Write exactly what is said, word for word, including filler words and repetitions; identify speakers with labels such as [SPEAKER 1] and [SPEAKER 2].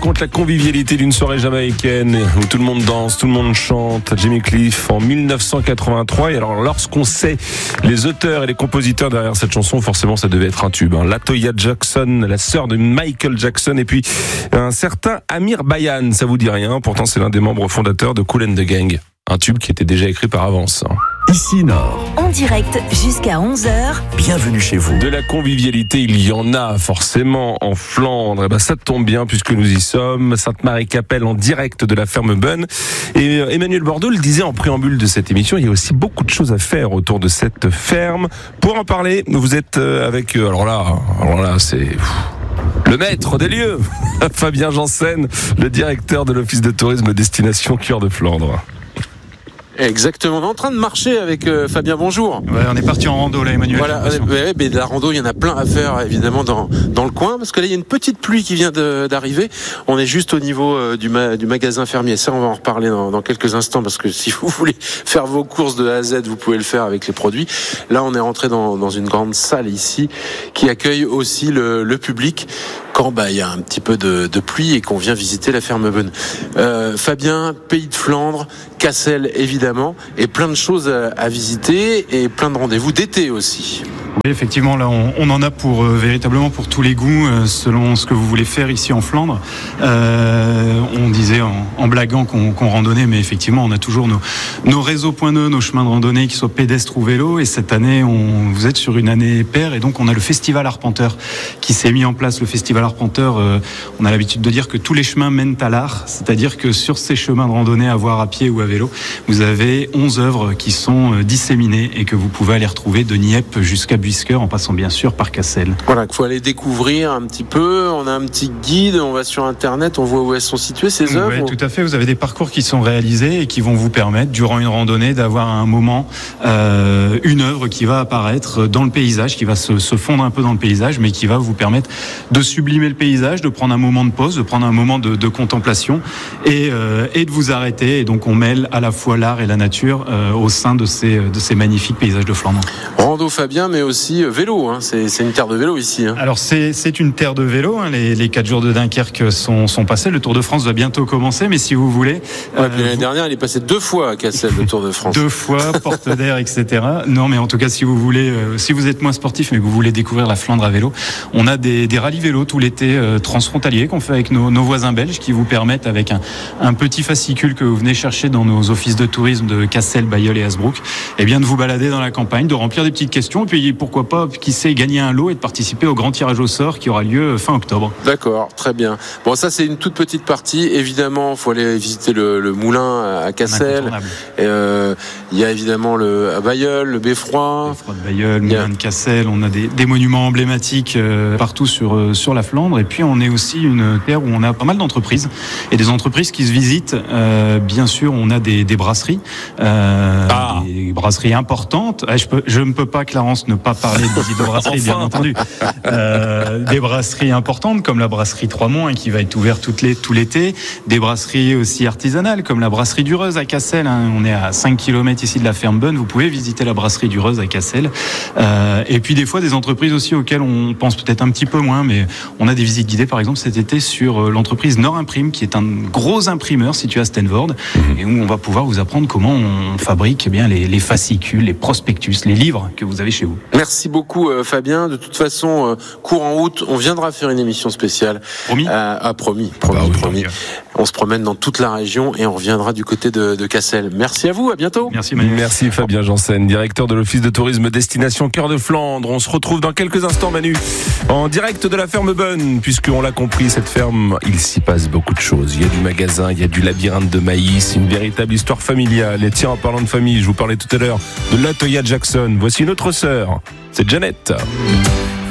[SPEAKER 1] raconte la convivialité d'une soirée jamaïcaine où tout le monde danse, tout le monde chante. Jimmy Cliff en dix-neuf cent quatre-vingt-trois. Et alors, lorsqu'on sait les auteurs et les compositeurs derrière cette chanson, forcément, ça devait être un tube. Hein. Latoya Jackson, la sœur de Michael Jackson, et puis un certain Amir Bayan. Ça vous dit rien? Pourtant, c'est l'un des membres fondateurs de Kool and the Gang. Un tube qui était déjà écrit par avance.
[SPEAKER 2] Ici Nord.
[SPEAKER 3] En direct jusqu'à onze heures.
[SPEAKER 2] Bienvenue chez vous.
[SPEAKER 1] De la convivialité, il y en a forcément en Flandre. Et ben, ça tombe bien puisque nous y sommes. Sainte-Marie-Capelle en direct de la ferme Bonne. Et Emmanuel Bordeaux le disait en préambule de cette émission, il y a aussi beaucoup de choses à faire autour de cette ferme. Pour en parler, vous êtes avec... Alors là, alors là c'est... le maître des lieux, Fabien Janssen, le directeur de l'Office de tourisme Destination Cœur de Flandre.
[SPEAKER 4] Exactement, on est en train de marcher avec euh, Fabien, bonjour.
[SPEAKER 5] Ouais, on est parti en rando là, Emmanuel.
[SPEAKER 4] Voilà, ouais, mais de la rando, il y en a plein à faire évidemment dans dans le coin, parce que là il y a une petite pluie qui vient de, d'arriver. On est juste au niveau euh, du, ma, du magasin fermier. Ça, on va en reparler dans, dans quelques instants, parce que si vous voulez faire vos courses de A à Z, vous pouvez le faire avec les produits. Là, on est rentré dans, dans une grande salle ici qui accueille aussi le, le public quand bah il y a un petit peu de, de pluie et qu'on vient visiter la ferme Bonne. Euh, Fabien, pays de Flandre, Cassel évidemment, et plein de choses à, à visiter et plein de rendez-vous d'été aussi.
[SPEAKER 5] Oui, effectivement, là, on, on en a pour euh, véritablement pour tous les goûts, euh, selon ce que vous voulez faire ici en Flandre. Euh, on disait en, en blaguant qu'on, qu'on randonnait, mais effectivement, on a toujours nos, nos réseaux point E, nos chemins de randonnée, qui soient pédestres ou vélos. Et cette année, on, vous êtes sur une année paire, et donc on a le Festival Arpenteur qui s'est mis en place. Le Festival Arpenteur, euh, on a l'habitude de dire que tous les chemins mènent à l'art, c'est-à-dire que sur ces chemins de randonnée, à voir à pied ou à vélo, vous avez onze œuvres qui sont euh, disséminées et que vous pouvez aller retrouver de Nieppe jusqu'à Buisker, en passant bien sûr par Cassel.
[SPEAKER 4] Voilà, il faut aller découvrir un petit peu. On a un petit guide, on va sur internet, on voit où elles sont situées ces œuvres.
[SPEAKER 5] Oui, tout à fait. Vous avez des parcours qui sont réalisés et qui vont vous permettre, durant une randonnée, d'avoir un moment, euh, une œuvre qui va apparaître dans le paysage, qui va se, se fondre un peu dans le paysage, mais qui va vous permettre de sublimer le paysage, de prendre un moment de pause, de prendre un moment de, de contemplation et, euh, et de vous arrêter. Et donc on mêle à la fois l'art et la nature euh, au sein de ces, de ces magnifiques paysages de Flandre.
[SPEAKER 4] Rando Fabien, mais aussi vélo, hein. c'est, c'est une terre de vélo ici. Hein.
[SPEAKER 5] Alors c'est, c'est une terre de vélo, hein. les, les quatre jours de Dunkerque sont, sont passés, le Tour de France va bientôt commencer, mais si vous voulez...
[SPEAKER 4] Ouais,
[SPEAKER 5] euh,
[SPEAKER 4] puis l'année
[SPEAKER 5] vous...
[SPEAKER 4] dernière, il est passé deux fois à Cassel, le Tour de France.
[SPEAKER 5] Deux fois, porte d'air, et cetera. Non, mais en tout cas, si vous voulez, euh, si vous êtes moins sportif, mais que vous voulez découvrir la Flandre à vélo, on a des, des rallyes vélo tout l'été euh, transfrontaliers qu'on fait avec nos, nos voisins belges, qui vous permettent, avec un, un petit fascicule que vous venez chercher dans nos offices de tourisme de Cassel, Bailleul et Hasbrook, eh bien de vous balader dans la campagne, de remplir des petites questions, et puis pourquoi pas, qui sait, gagner un lot et de participer au grand tirage au sort qui aura lieu fin octobre.
[SPEAKER 4] D'accord, très bien. Bon, ça c'est une toute petite partie. Évidemment, il faut aller visiter le, le moulin à Cassel. Il euh, y a évidemment le à Bailleul, le Beffroi.
[SPEAKER 5] Beffroi de Bailleul, le moulin de Cassel. On a des, des monuments emblématiques euh, partout sur, euh, sur la Flandre. Et puis on est aussi une terre où on a pas mal d'entreprises et des entreprises qui se visitent. Euh, bien sûr, on a des, des brasseries, euh, ah. des brasseries importantes. Ah, je, peux, je ne peux pas, Clarence, ne pas parler de visite de brasserie, enfin. Bien entendu. Euh, des brasseries importantes comme la brasserie Trois-Monts, hein, qui va être ouverte toutes les, tout l'été. Des brasseries aussi artisanales comme la brasserie du Reuz à Cassel. Hein. On est à cinq kilomètres ici de la ferme Bonne. Vous pouvez visiter la brasserie du Reuz à Cassel. Euh, et puis des fois des entreprises aussi auxquelles on pense peut-être un petit peu moins, mais on a des visites guidées par exemple cet été sur l'entreprise Nord Imprime, qui est un gros imprimeur situé à Stenvoorde, mmh. et où on va pouvoir vous apprendre comment on fabrique eh bien les, les fascicules, les prospectus, les livres que vous avez chez vous.
[SPEAKER 4] Merci beaucoup euh, Fabien. De toute façon, euh, courant août, on viendra faire une émission spéciale.
[SPEAKER 5] Promis
[SPEAKER 4] euh, Ah promis, promis, ah bah oui, promis. On se promène dans toute la région et on reviendra du côté de, de Cassel. Merci à vous, à bientôt.
[SPEAKER 5] Merci Manu.
[SPEAKER 1] Merci Fabien Janssen, directeur de l'Office de tourisme Destination Cœur de Flandre. On se retrouve dans quelques instants, Manu, en direct de la ferme Bonne, puisqu'on l'a compris, cette ferme, il s'y passe beaucoup de choses. Il y a du magasin, il y a du labyrinthe de maïs, une véritable histoire familiale. Et tiens, en parlant de famille, je vous parlais tout à l'heure de Latoya Jackson. Voici une autre sœur, c'est Janet.